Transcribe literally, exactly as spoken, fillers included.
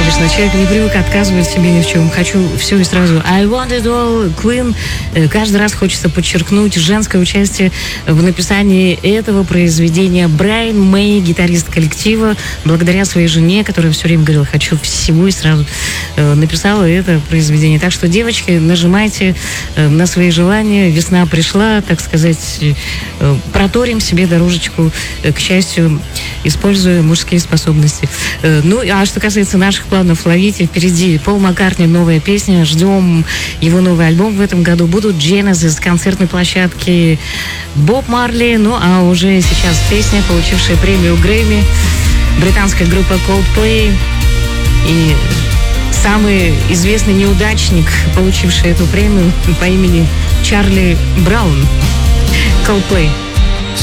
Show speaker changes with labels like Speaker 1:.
Speaker 1: Обычно человек не привык отказывать себе ни в чем. Хочу все и сразу. I want it all, Queen. Каждый раз хочется подчеркнуть женское участие в написании этого произведения. Брайан Мэй, гитарист коллектива, благодаря своей жене, которая все время говорила, хочу всего и сразу, написала это произведение. Так что, девочки, нажимайте на свои желания. Весна пришла, так сказать, проторим себе дорожечку к счастью, используя мужские способности. Ну, а что касается наших планов, ловите впереди Пол Маккартни, новая песня, ждем его новый альбом в этом году. Будут Genesis, концертной площадки, Боб Марли, ну, а уже сейчас песня, получившая премию Грэмми, британская группа Coldplay и самый известный неудачник, получивший эту премию по имени Чарли Браун. Coldplay.